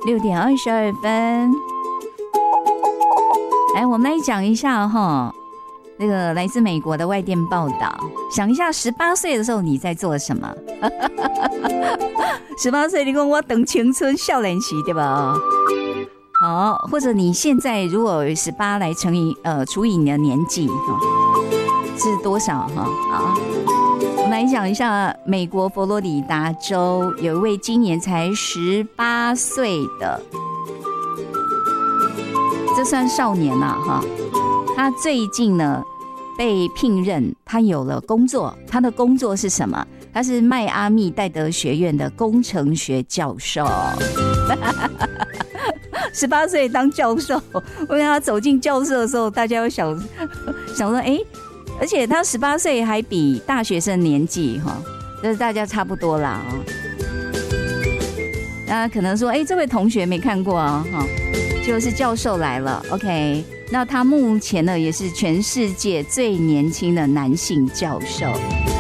6:22。来，我们来讲一下哈，那个来自美国的外电报道。想一下，18岁的时候你在做什么？18岁，你说我等青春少年期，对吧？好，或者你现在如果18来除以你的年纪是多少哈？好，我们来讲一下美国佛罗里达州有一位今年才18岁的，这算少年啦哈。他最近呢被聘任，他有了工作，他的工作是什么？他是迈阿密戴德学院的工程学教授。18岁当教授，我让他走进教室的时候，大家会想说，而且他18岁还比大学生年纪哈，就是大家差不多啦啊。那可能说，这位同学没看过啊哈，就是教授来了 ，OK。那他目前呢也是全世界最年轻的男性教授。